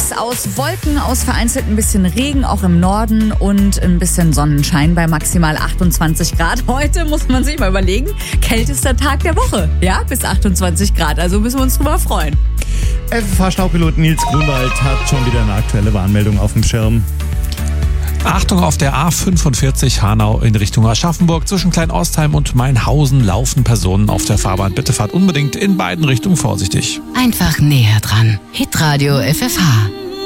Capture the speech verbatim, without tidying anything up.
Mix aus Wolken, aus vereinzelt ein bisschen Regen, auch im Norden und ein bisschen Sonnenschein bei maximal achtundzwanzig Grad. Heute muss man sich mal überlegen, kältester Tag der Woche, ja, bis achtundzwanzig Grad, also müssen wir uns drüber freuen. F F H-Staubpilot Nils Grunwald hat schon wieder eine aktuelle Warnmeldung auf dem Schirm. Achtung, auf der A fünfundvierzig Hanau in Richtung Aschaffenburg. Zwischen Kleinostheim und Mainhausen laufen Personen auf der Fahrbahn. Bitte fahrt unbedingt in beiden Richtungen vorsichtig. Einfach näher dran. Hitradio F F H.